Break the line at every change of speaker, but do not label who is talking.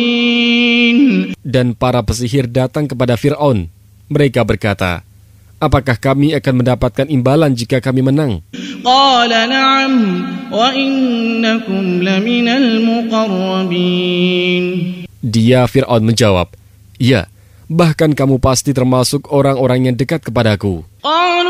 Dan para pesihir datang kepada Fir'aun. Mereka berkata, apakah kami akan mendapatkan imbalan jika kami menang?
Qala na'am wa innakum laminal muqarrabin.
Dia Fir'aun menjawab, ya, bahkan kamu pasti termasuk orang-orang yang dekat kepadaku.